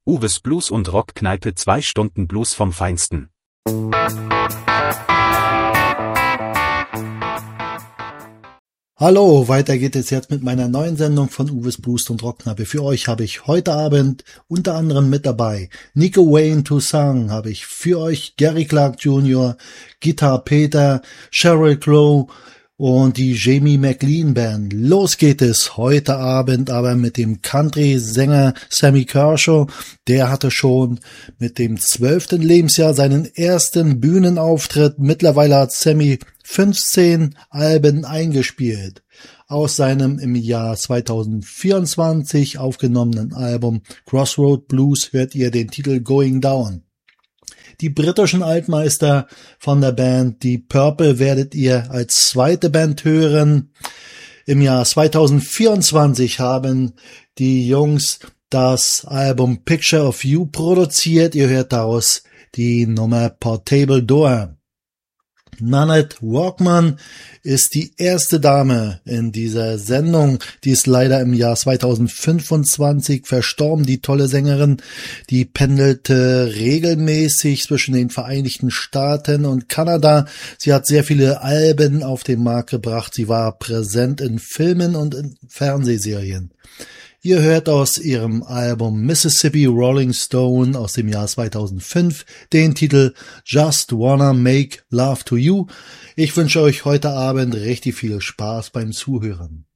Uwes Blues und Rockkneipe, 2 Stunden Blues vom Feinsten. Hallo, weiter geht es jetzt mit meiner neuen Sendung von Uwes Blues und Rockkneipe. Für euch habe ich heute Abend unter anderem mit dabei Nico Wayne Toussaint, habe ich für euch Gary Clark Jr., Guitar Peter, Sheryl Crow und die Jamie McLean Band. Los geht es heute Abend aber mit dem Country-Sänger Sammy Kershaw. Der hatte schon mit dem 12. Lebensjahr seinen ersten Bühnenauftritt. Mittlerweile hat Sammy 15 Alben eingespielt. Aus seinem im Jahr 2024 aufgenommenen Album Crossroad Blues hört ihr den Titel Going Down. Die britischen Altmeister von der Band Deep Purple werdet ihr als zweite Band hören. Im Jahr 2024 haben die Jungs das Album Picture of You produziert. Ihr hört daraus die Nummer Portable Door. Nanette Walkman ist die erste Dame in dieser Sendung. Die ist leider im Jahr 2025 verstorben, die tolle Sängerin. Die pendelte regelmäßig zwischen den Vereinigten Staaten und Kanada. Sie hat sehr viele Alben auf den Markt gebracht. Sie war präsent in Filmen und in Fernsehserien. Ihr hört aus ihrem Album Mississippi Rolling Stone aus dem Jahr 2005 den Titel Just Wanna Make Love to You. Ich wünsche euch heute Abend richtig viel Spaß beim Zuhören.